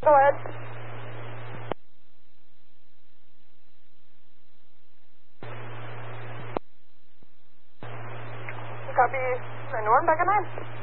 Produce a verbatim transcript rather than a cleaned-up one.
Go ahead. Copy nine one, back at nine.